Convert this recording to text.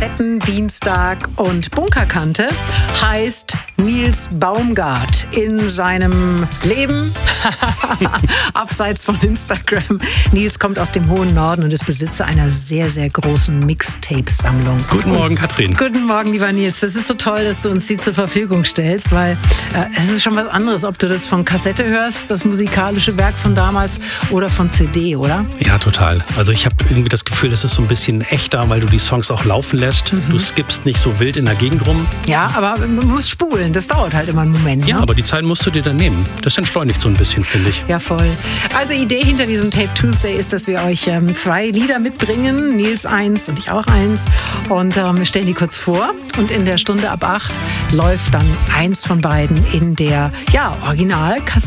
Kassettendienstag und Bunkerkante heißt Nils Baumgart in seinem Leben abseits von Instagram. Nils kommt aus dem hohen Norden und ist Besitzer einer sehr, sehr großen Mixtape-Sammlung. Guten Morgen, Katrin. Guten Morgen, lieber Nils. Das ist so toll, dass du uns die zur Verfügung stellst, weil es ist schon was anderes, ob du das von Kassette hörst, das musikalische Werk von damals, oder von CD, oder? Ja, total. Also ich habe irgendwie das Gefühl, es ist so ein bisschen echter, weil du die Songs auch laufen lässt. Du skippst nicht so wild in der Gegend rum. Ja, aber man muss spulen. Das dauert halt immer einen Moment. Ja, ne? aber die Zeit musst du dir dann nehmen. Das entschleunigt so ein bisschen, finde ich. Ja, voll. Also Idee hinter diesem Tape Tuesday ist, dass wir euch 2 Lieder mitbringen. Nils 1 und ich auch 1. Und wir stellen die kurz vor. Und in der Stunde ab 8 läuft dann eins von beiden in der Original-Kassette.